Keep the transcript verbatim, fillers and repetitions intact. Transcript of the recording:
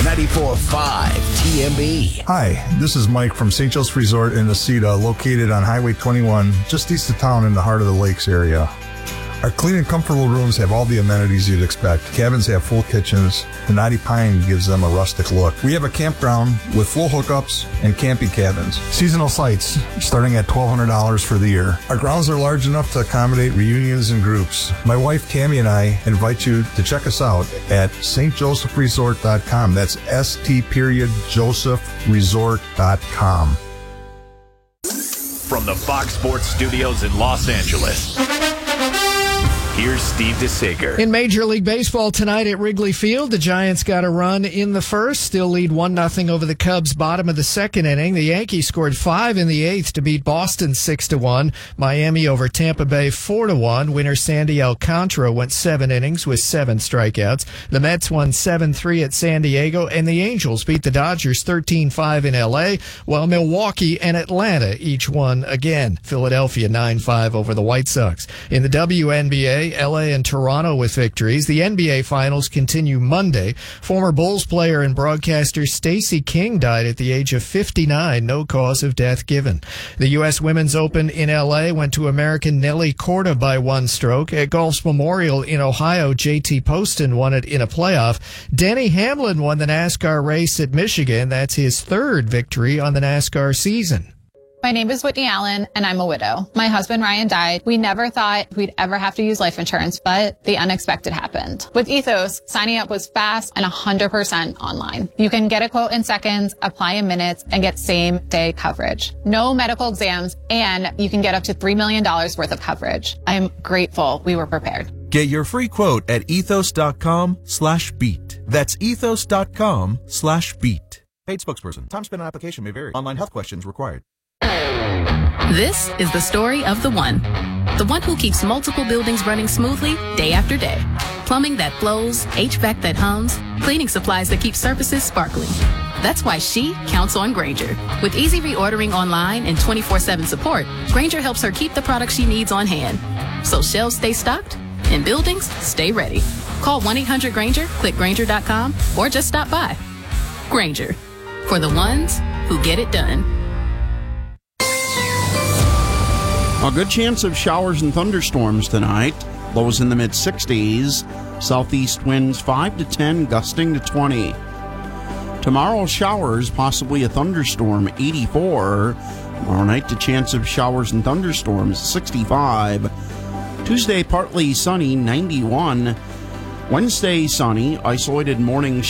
ninety-four point five T M B. Hi, this is Mike from Saint Joseph Resort in Necedah, located on Highway twenty-one, just east of town in the heart of the lakes area. Our clean and comfortable rooms have all the amenities you'd expect. Cabins have full kitchens. The knotty pine gives them a rustic look. We have a campground with full hookups and camping cabins. Seasonal sites starting at twelve hundred dollars for the year. Our grounds are large enough to accommodate reunions and groups. My wife Tammy and I invite you to check us out at S T Joseph Resort dot com. That's S T period Joseph Resort dot com. From the Fox Sports Studios in Los Angeles, here's Steve DeSager. In Major League Baseball tonight at Wrigley Field, the Giants got a run in the first, still lead one nothing over the Cubs bottom of the second inning. The Yankees scored five in the eighth to beat Boston six to one. Miami over Tampa Bay four to one. Winner Sandy Alcantara went seven innings with seven strikeouts. The Mets won seven three at San Diego, and the Angels beat the Dodgers thirteen five in L A, while Milwaukee and Atlanta each won again. Philadelphia nine five over the White Sox. In the W N B A, L A and Toronto with victories. The N B A Finals continue Monday. Former Bulls player and broadcaster Stacey King died at the age of fifty-nine, no cause of death given. The U S Women's Open in L A went to American Nelly Korda by one stroke. At Golf's Memorial in Ohio, J T Poston won it in a playoff. Denny Hamlin won the NASCAR race at Michigan. That's his third victory on the NASCAR season. My name is Whitney Allen, and I'm a widow. My husband, Ryan, died. We never thought we'd ever have to use life insurance, but the unexpected happened. With Ethos, signing up was fast and one hundred percent online. You can get a quote in seconds, apply in minutes, and get same-day coverage. No medical exams, and you can get up to three million dollars worth of coverage. I'm grateful we were prepared. Get your free quote at ethos.com slash beat. That's ethos.com slash beat. Paid spokesperson. Time spent on application may vary. Online health questions required. This is the story of the one. The one who keeps multiple buildings running smoothly day after day. Plumbing that flows, H V A C that hums, cleaning supplies that keep surfaces sparkling. That's why she counts on Grainger. With easy reordering online and twenty-four seven support, Grainger helps her keep the products she needs on hand. So shelves stay stocked and buildings stay ready. Call one eight hundred Grainger, click Grainger dot com, or just stop by. Grainger, for the ones who get it done. A good chance of showers and thunderstorms tonight. Lows in the mid sixties. Southeast winds five to ten, gusting to twenty. Tomorrow, showers, possibly a thunderstorm, eighty-four. Tomorrow night, the chance of showers and thunderstorms, sixty-five. Tuesday, partly sunny, ninety-one. Wednesday, sunny, isolated morning